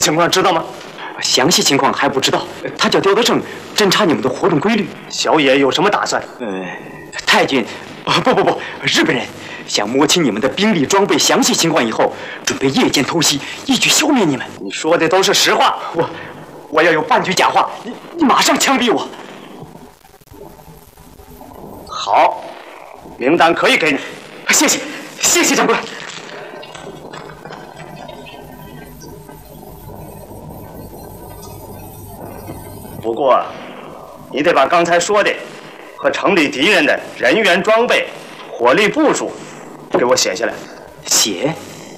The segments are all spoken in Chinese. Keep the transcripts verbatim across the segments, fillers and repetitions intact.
情况知道吗？ 详细情况还不知道。他叫刁德胜，侦查你们的活动规律。 小野有什么打算？ 呃，太君，啊不不不，日本人想摸清你们的兵力装备详细情况以后，准备夜间偷袭，一举消灭你们。 你说的都是实话。 我，我要有半句假话，你你马上枪毙我。 好，名单可以给你。 谢谢，谢谢长官。 不过，你得把刚才说的和城里敌人的人员装备、火力部署给我写下来。 写？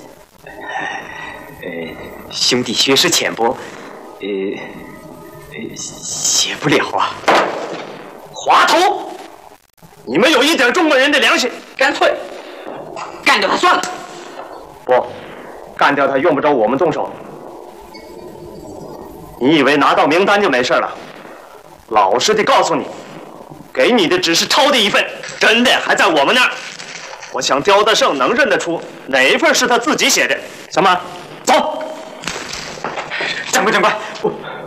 呃，兄弟学识浅薄，呃，呃，写不了啊。 滑头，你们有一点中国人的良心， 干脆干掉他算了。 不，干掉他用不着我们动手。你以为拿到名单就没事了？老实的告诉你，给你的只是抄的一份，真的还在我们那儿。我想刁德胜能认得出哪一份是他自己写的。什么？走！ 长官，长官，我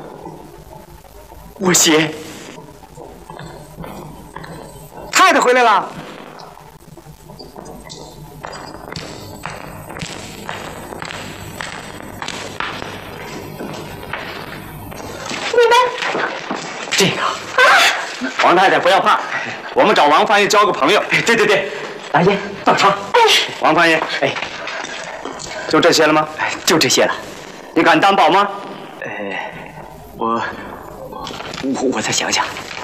我写。 太太回来了。 这个， 王太太不要怕，我们找王翻译交个朋友。 对对对，大爷到场。 王翻译， 哎， 就这些了吗？ 就这些了。 你敢担保吗？ 呃，我我我再想想。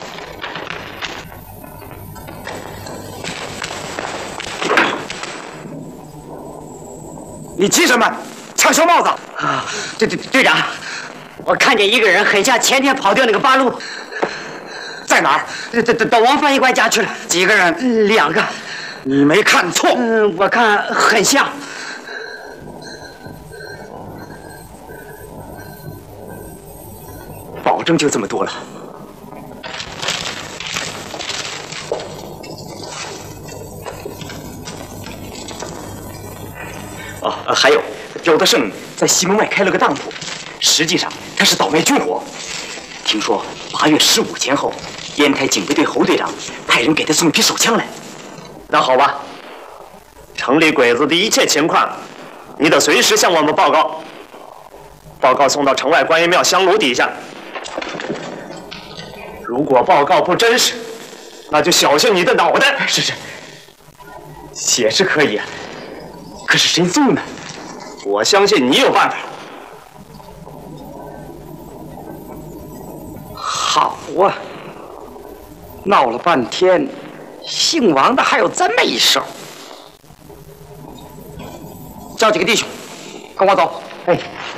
你急什么？抢小帽子！ 啊，队队队长，我看见一个人很像前天跑掉那个八路， 在哪儿？ 到到到王翻译官家去了。 几个人？ 两个。 你没看错。 嗯，我看很像。 保证就这么多了。哦，还有，刁德胜在西门外开了个当铺，实际上他是倒卖军火。听说八月十五前后，烟台警备队侯队长派人给他送一批手枪来。 那好吧，城里鬼子的一切情况，你得随时向我们报告。报告送到城外观音庙香炉底下。如果报告不真实，那就小心你的脑袋。 是是，写是可以啊，可是谁送呢？ 我相信你有办法。 好啊，闹了半天，姓王的还有这么一手。叫几个弟兄，跟我走。 哎，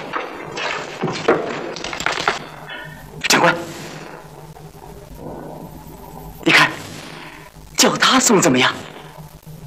长官，你看，叫他送怎么样？